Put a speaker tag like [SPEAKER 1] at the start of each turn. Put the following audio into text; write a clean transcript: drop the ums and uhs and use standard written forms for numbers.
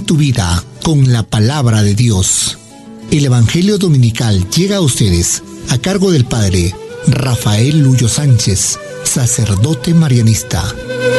[SPEAKER 1] tu vida con la palabra de Dios. El Evangelio Dominical llega a ustedes a cargo del Padre Rafael Luyo Sánchez, sacerdote marianista.